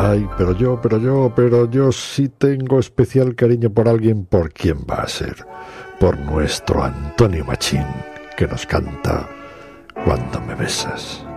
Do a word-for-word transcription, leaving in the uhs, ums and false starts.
Ay, pero yo, pero yo, pero yo sí tengo especial cariño por alguien. ¿Por quién va a ser? Por nuestro Antonio Machín, que nos canta Cuando me besas.